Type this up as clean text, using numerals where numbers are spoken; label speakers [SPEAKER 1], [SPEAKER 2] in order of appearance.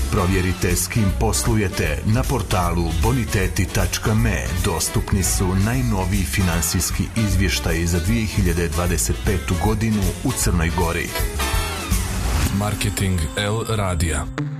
[SPEAKER 1] Provjerite s kim poslujete na portalu boniteti.me. Dostupni su najnoviji finansijski izvještaji za 2025. godinu u Crnoj Gori.
[SPEAKER 2] Marketing L Radija.